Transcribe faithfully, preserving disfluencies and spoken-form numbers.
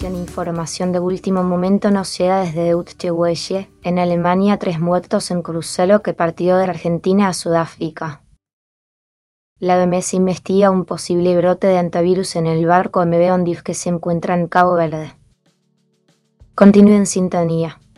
continuación, información de último momento nos llega desde Deutsche Welle. En Alemania, tres muertos en crucero que partió de Argentina a Sudáfrica. La O M S investiga un posible brote de antivirus en el barco M V Ondiv que se encuentra en Cabo Verde. Continúe en sintonía.